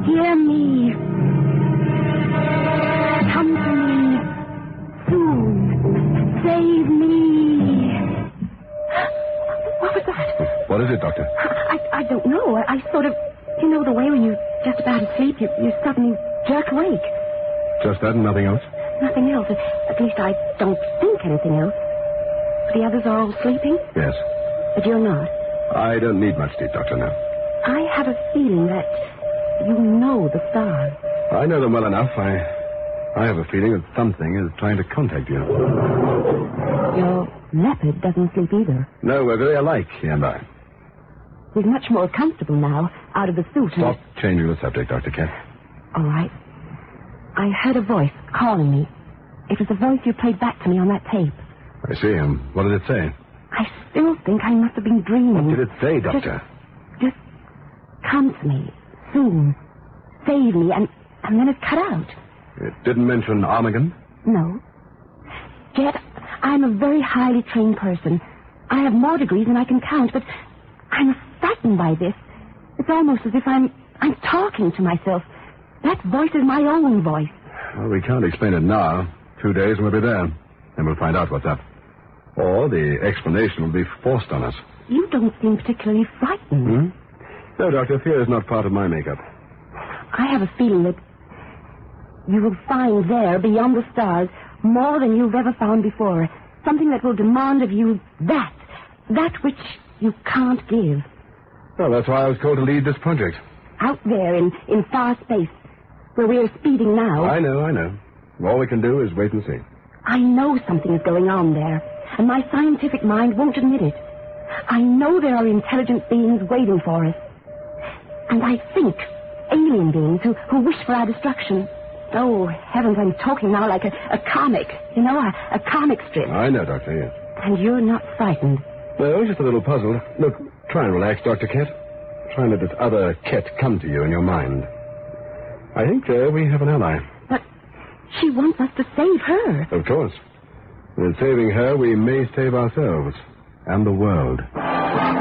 Hear me. Come to me. Soon. Save me. What was that? What is it, Doctor? I don't know. I sort of... You know the way when you're just about to sleep, you suddenly jerk awake. Just that and nothing else? Nothing else. At least I don't think anything else. The others are all sleeping? Yes. But you're not. I don't need much sleep, Doctor, now. I have a feeling that you know the stars. I know them well enough. I have a feeling that something is trying to contact you. Your leopard doesn't sleep either. No, we're very alike, he and I. He's much more comfortable now, out of the suit. Stop changing the subject, Dr. Kent. All right. I heard a voice calling me. It was the voice you played back to me on that tape. I see him. What did it say? I still think I must have been dreaming. What did it say, Doctor? Just come to me. Soon. Save me. And then it cut out. It didn't mention Armageddon? No. Jet, I'm a very highly trained person. I have more degrees than I can count, but I'm frightened by this. It's almost as if I'm talking to myself. That voice is my own voice. Well, we can't explain it now. 2 days and we'll be there. Then we'll find out what's up. Or the explanation will be forced on us. You don't seem particularly frightened. No, Doctor, fear is not part of my makeup. I have a feeling that you will find there, beyond the stars, more than you've ever found before. Something that will demand of you that which you can't give. Well, that's why I was called to lead this project. Out there in far space, where we are speeding now. I know. All we can do is wait and see. I know something is going on there, and my scientific mind won't admit it. I know there are intelligent beings waiting for us. And I think alien beings who wish for our destruction. Oh, heavens, I'm talking now like a comic. You know, a comic strip. I know, Doctor, yes. And you're not frightened. No, just a little puzzled. Look, try and relax, Dr. Kent. Try and let this other Ket come to you in your mind. I think we have an ally. But she wants us to save her. Of course. And in saving her, we may save ourselves and the world.